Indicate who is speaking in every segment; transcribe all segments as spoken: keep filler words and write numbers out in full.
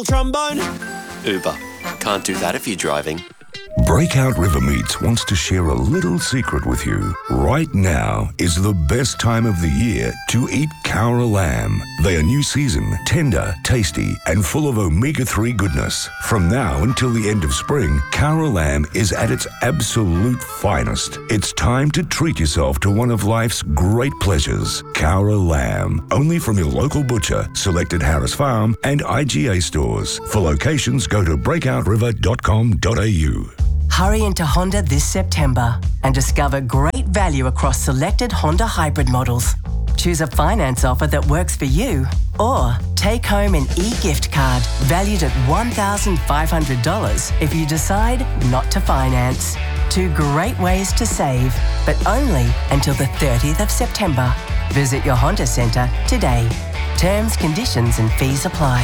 Speaker 1: little trombone?
Speaker 2: Uber. Can't do that if you're driving.
Speaker 3: Breakout River Meats wants to share a little secret with you. Right now is the best time of the year to eat Cowra lamb. They are new season, tender, tasty, and full of omega three goodness. From now until the end of spring, Cowra lamb is at its absolute finest. It's time to treat yourself to one of life's great pleasures. Cowra lamb, only from your local butcher, selected Harris Farm and I G A stores. For locations, go to breakout river dot com dot a u.
Speaker 4: Hurry into Honda this September and discover great value across selected Honda hybrid models. Choose a finance offer that works for you, or take home an e-gift card valued at one thousand five hundred dollars if you decide not to finance. Two great ways to save, but only until the thirtieth of September. Visit your Honda Centre today. Terms, conditions and fees apply.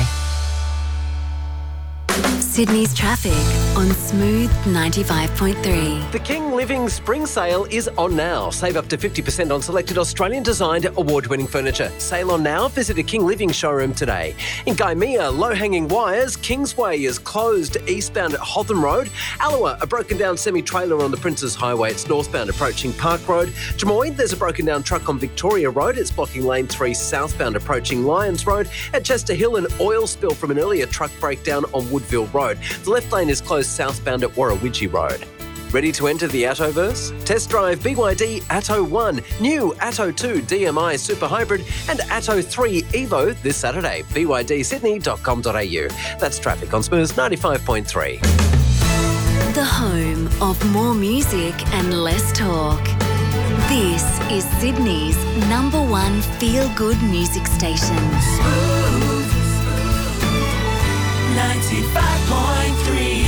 Speaker 5: Sydney's traffic on Smooth ninety-five point three.
Speaker 6: The King Living Spring Sale is on now. Save up to fifty percent on selected Australian-designed award-winning furniture. Sale on now. Visit a King Living showroom today. In Gaimea, low-hanging wires. Kingsway is closed eastbound at Hotham Road. Alloa, a broken-down semi-trailer on the Princes Highway. It's northbound approaching Park Road. Jamoy, there's a broken-down truck on Victoria Road. It's blocking lane three southbound approaching Lyons Road. At Chester Hill, an oil spill from an earlier truck breakdown on Woodville Road. The left lane is closed southbound at Warrawidgee Road. Ready to enter the Attoverse? Test drive B Y D Atto one, new Atto two D M I Super Hybrid and Atto three Evo this Saturday. b y d sydney dot com dot a u. That's traffic on Smooth ninety-five point three.
Speaker 5: The home of more music and less talk. This is Sydney's number one feel-good music station.
Speaker 7: Smooth ninety-five point three.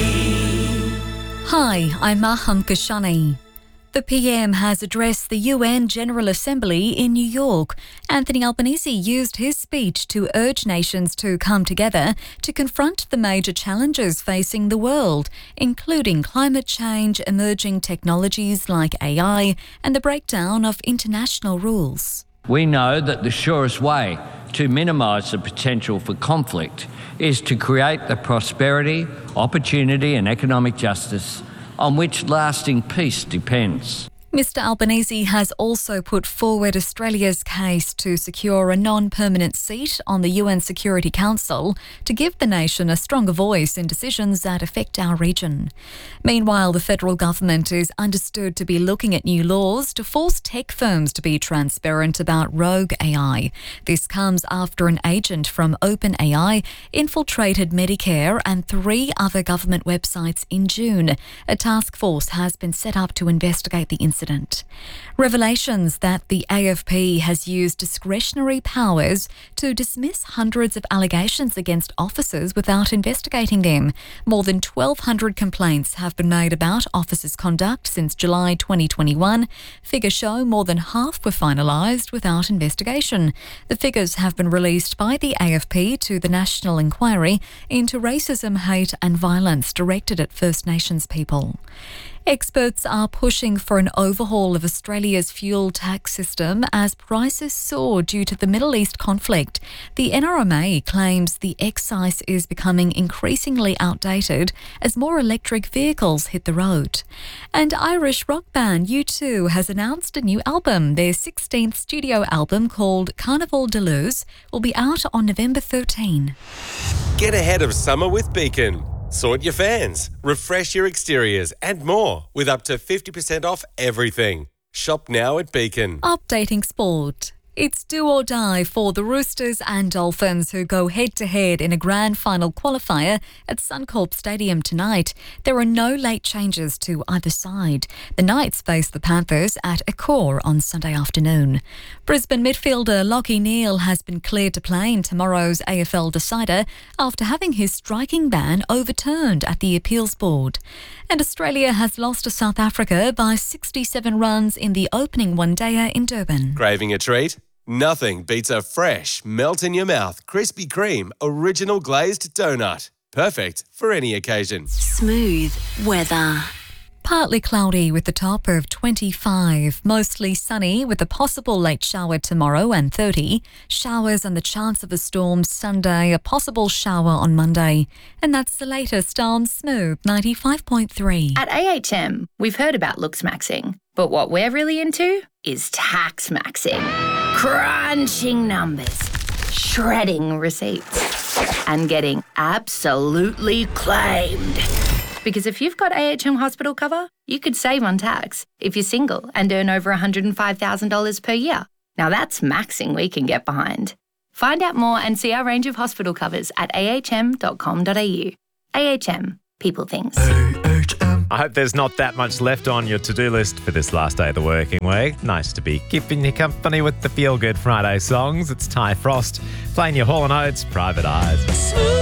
Speaker 8: Hi, I'm Maham Kashani. The P M has addressed the U N General Assembly in New York. Anthony Albanese used his speech to urge nations to come together to confront the major challenges facing the world, including climate change, emerging technologies like A I, and the breakdown of international rules.
Speaker 9: We know that the surest way to minimise the potential for conflict is to create the prosperity, opportunity and economic justice on which lasting peace depends.
Speaker 8: Mister Albanese has also put forward Australia's case to secure a non-permanent seat on the U N Security Council to give the nation a stronger voice in decisions that affect our region. Meanwhile, the federal government is understood to be looking at new laws to force tech firms to be transparent about rogue A I. This comes after an agent from OpenAI infiltrated Medicare and three other government websites in June. A task force has been set up to investigate the incident. Incident. Revelations that the A F P has used discretionary powers to dismiss hundreds of allegations against officers without investigating them. More than twelve hundred complaints have been made about officers' conduct since July twenty twenty-one. Figures show more than half were finalised without investigation. The figures have been released by the A F P to the National Inquiry into Racism, Hate and Violence directed at First Nations people. Experts are pushing for an overhaul of Australia's fuel tax system as prices soar due to the Middle East conflict. The N R M A claims the excise is becoming increasingly outdated as more electric vehicles hit the road. And Irish rock band U two has announced a new album. Their sixteenth studio album called Carnival de Luz will be out on November thirteenth.
Speaker 10: Get ahead of summer with Beacon. Sort your fans, refresh your exteriors and more with up to fifty percent off everything. Shop now at Beacon.
Speaker 8: Updating sport. It's do or die for the Roosters and Dolphins who go head-to-head in a grand final qualifier at Suncorp Stadium tonight. There are no late changes to either side. The Knights face the Panthers at Accor on Sunday afternoon. Brisbane midfielder Lachie Neale has been cleared to play in tomorrow's A F L decider after having his striking ban overturned at the appeals board. And Australia has lost to South Africa by sixty-seven runs in the opening one-dayer in Durban.
Speaker 10: Craving a treat? Nothing beats a fresh, melt-in-your-mouth Krispy Kreme original glazed donut. Perfect for any occasion.
Speaker 5: Smooth weather.
Speaker 8: Partly cloudy with the top of twenty-five. Mostly sunny with a possible late shower tomorrow and thirty. Showers and the chance of a storm Sunday. A possible shower on Monday. And that's the latest on Smooth ninety-five point three.
Speaker 1: At A H M, we've heard about looks maxing, but what we're really into is tax maxing. Crunching numbers, shredding receipts, and getting absolutely claimed. Because if you've got A H M hospital cover, you could save on tax if you're single and earn over one hundred five thousand dollars per year. Now that's maxing we can get behind. Find out more and see our range of hospital covers at a h m dot com dot a u. A H M, people things.
Speaker 11: I hope there's not that much left on your to-do list for this last day of the working week. Nice to be keeping you company with the Feel Good Friday songs. It's Ty Frost playing your Hall and Oates, Private Eyes.